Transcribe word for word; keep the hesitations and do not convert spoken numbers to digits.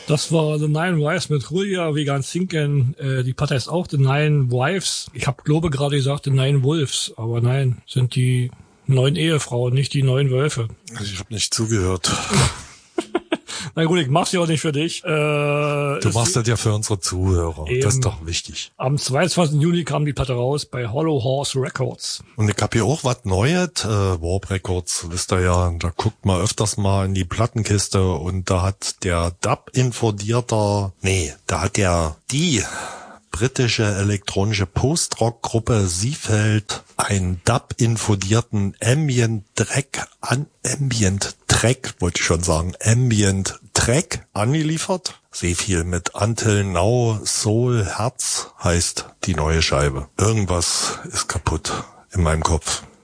Das war The Nine Wives mit Julia Vegan Sinken. Äh, die Platte ist auch The Nine Wives. Ich habe glaube gerade gesagt The Nine Wolves, aber nein, sind die neun Ehefrauen, nicht die neun Wölfe. Ich habe nicht zugehört. Na gut, ich mach's ja auch nicht für dich. Äh, du machst das ja für unsere Zuhörer. Eben. Das ist doch wichtig. Am zweiundzwanzigsten Juni kam die Platte raus bei Hollow Horse Records. Und ich hab hier auch was Neues. Äh, Warp Records, wisst ihr ja, da guckt man öfters mal in die Plattenkiste und da hat der Dub-Infodierter, nee, da hat der die britische elektronische Post-Rock-Gruppe Seefeld einen Dub-infodierten Ambient-Track an Ambient-Track, wollte ich schon sagen, Ambient-Track angeliefert. Sehr viel mit Until Now, Soul, Herz heißt die neue Scheibe. Irgendwas ist kaputt in meinem Kopf.